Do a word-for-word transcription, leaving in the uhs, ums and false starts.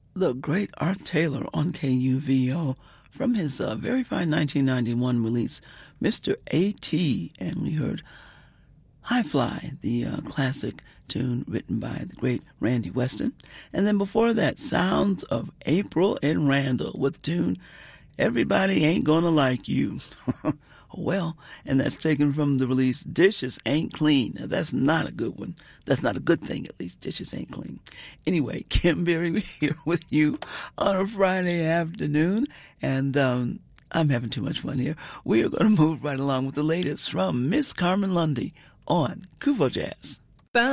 the great Art Taylor on K U V O from his uh, very fine nineteen ninety-one release, Mister A T, and we heard High Fly, the uh, classic tune written by the great Randy Weston. And then before that, Sounds of April and Randall with tune Everybody Ain't Gonna Like You. Well, and that's taken from the release Dishes Ain't Clean. Now, that's not a good one. That's not a good thing, at least. Dishes ain't clean. Anyway, Kim Berry here with you on a Friday afternoon, and um, I'm having too much fun here. We are going to move right along with the latest from Miss Carmen Lundy on Kuvo Jazz.